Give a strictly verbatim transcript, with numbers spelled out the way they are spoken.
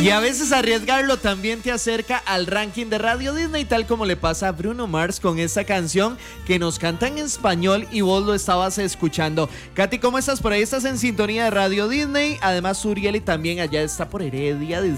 Y a veces arriesgarlo también te acerca al ranking de Radio Disney, tal como le pasa a Bruno Mars con esta canción que nos canta en español y vos lo estabas escuchando. Katy, ¿cómo estás? Por ahí estás en sintonía de Radio Disney. Además, Urieli también allá está por Heredia